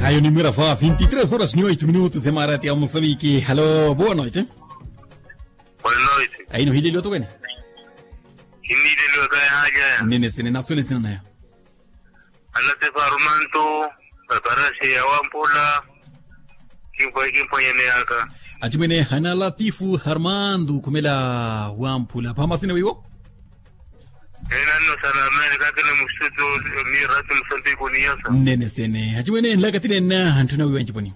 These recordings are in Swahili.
Aí o número vai 23 horas e 8 minutos em Maraty, Moçambique. Alô, boa noite. Boa noite. Aí no Rio de Janeiro, né? Hindi dilo kaya haja. Nene sene na sole sene na. Ala te farumanto, para si awampula. Kimpo yene aka. Ajimene hana Latifu Armando kumela wampula. Pamasina wiwo? Enano salamani kakene msutu ni ratu msanti kuniyasa. Nene sene. Ajimene lakatine na hantuna wiwa njiponi.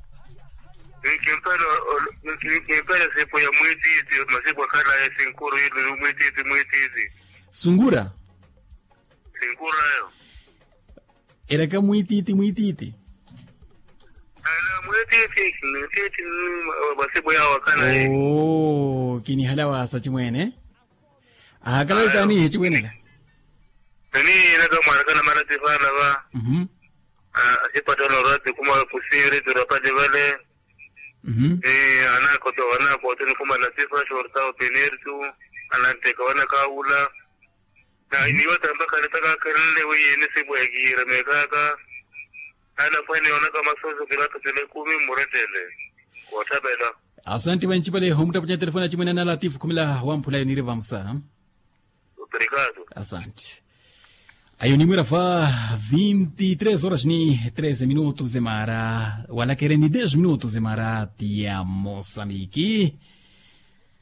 Kimpele sepo ya mwititi, masipo kala ya sinkuru hili mwititi. Sungura? Sinkura yo. Eraka mwititi. Ala mwititi, masipo ya wakana hili. Oh, kini halawa sa chimwene. Akala utani he chimwene la. Nani inaka marakana maratifana ba. Asipatano rati kuma kusiri turapade vale. Anako tuni kuma nasifa shortao tenertu ananteka wana kaula na iniwata mpaka nataka kanile weye nisibu ya gira mekaka anafani wana kama sozo kirata tele 10 muretele kwa tabela. Asante wanchi pale homta panya telefona chimwene na Latifu kumila wampula yonire vamsa. Obrigado. Asante. Aí o número vai 23 horas e 13 minutos em Mara. Wala querem 10 minutos em Mara. Tia Moçambique.